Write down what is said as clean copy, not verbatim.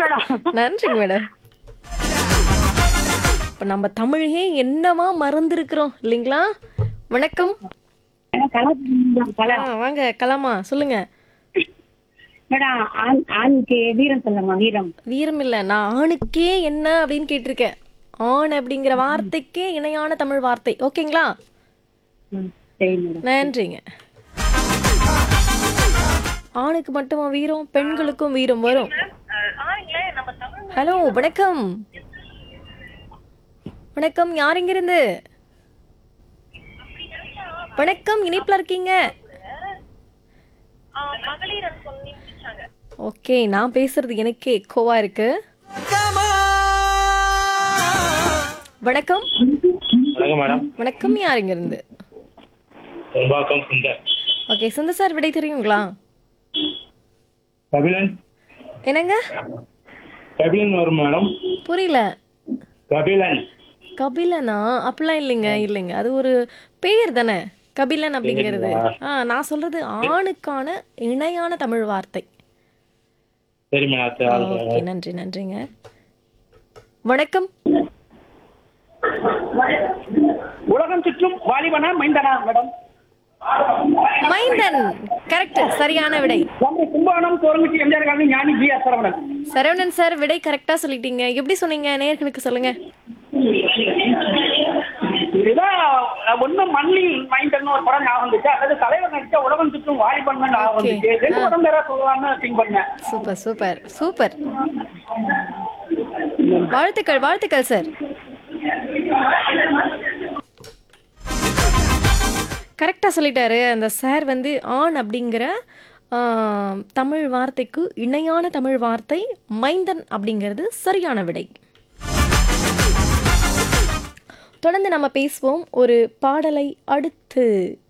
Madam. நன்றிங்க madam. இப்ப நம்ம தமிழையே என்னவா மறந்துருக்கிறோம் இல்லைங்களா? வணக்கம். வாங்க கலாமா சொல்லுங்க. மேடம் ஆணுக்கு வீரம் சொல்லமா வீரம். வீரம் இல்ல, நான் ஆணுக்கே என்ன அப்படின்னு கேட்டிருக்கேன். ஆண் அப்படிங்கிற வார்த்தைக்கே இணையான தமிழ் வார்த்தை. ஓகேங்களா? சரி மேடம். நன்றிங்க. ஆணுக்கு மட்டுமா வீரம், பெண்களுக்கும் வீரம் வரும். ஹலோ வணக்கம். வணக்கம், யார் இங்க இருந்து? வணக்கம், இணைப்புல இருக்கீங்க. ஓகே, நான் பேசுறது எனக்கே எக்கோவா இருக்கு. வணக்கம். வணக்கம் மேடம். வணக்கம், யார் இங்க இருந்து? செல்வாக்கம் சுந்தர். ஓகே, சுந்தர் சார் விடை தெரியுங்களா? கபிலன். என்னங்க? கபிலன் வரும் மேடம். புரியல. கபிலன். கபிலனா? அப்படிலாம் இல்லைங்க, இல்லைங்க, அது ஒரு பெயர் தானே கபிலன் அப்படிங்கிறது. நான் சொல்றது ஆணுக்கான இணையான தமிழ் வார்த்தை. சரி மேடம். ஓகே, நன்றி நன்றிங்க. வணக்கம். உலகம் சுற்றும் வாலிபனா மைந்தனா மேடம்? மைந்தன். கரெக்ட், சரியான விடை. கும்பகோணம் தோரங்குச்சி எம்ஜிஆர் காலனி ஞானி G R Saravanan. Saravanan sir விடை கரெக்டா சொல்லிட்டீங்க. எப்படி சொன்னீங்க? நேயர்களுக்கு சொல்லுங்க. இதுதான் ஒன்னும் மண்ணி மைந்தன் ஒரு படம் ஞாபகம் வந்துச்சு. அதாவது தலைவர் நடிச்ச உலகம் சுற்றும் வாலிபன் ஞாபகம் வந்துச்சு. ரெண்டு படம் பேரா சொல்லலாம்னு திங்க் பண்ணேன். Super super super. வாழ்த்துக்கள் வாழ்த்துக்கள் சார். கரெக்டாக சொல்லிட்டாரு அந்த சார். வந்து ஆண் அப்படிங்கிற தமிழ் வார்த்தைக்கு இணையான தமிழ் வார்த்தை மைந்தன் அப்படிங்கிறது சரியான விடை. தொடர்ந்து நம்ம பேசுவோம் ஒரு பாடலை அடுத்து.